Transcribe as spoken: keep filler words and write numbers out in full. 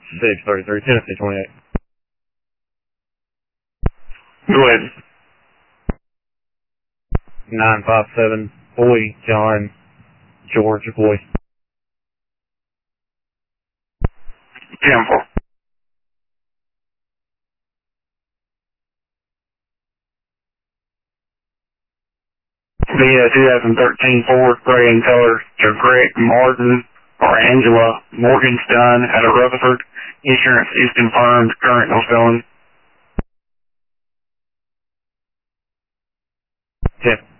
six thirty-three, Tennessee twenty-eight. Go ahead. nine five seven, boy, John, George, boy. ten four. The uh, twenty thirteen Ford gray in color to Greg Martin or Angela Morgenstern out of Rutherford. Insurance is confirmed. Current no felon. ten.